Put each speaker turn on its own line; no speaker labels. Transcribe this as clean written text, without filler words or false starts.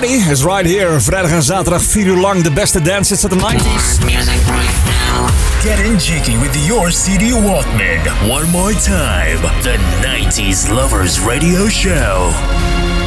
Party is right here. Vrijdag en zaterdag 4 uur lang de beste dances uit de 90s.
Get in jiggy with your CD Walkman. One more time. The 90s Lovers Radio Show.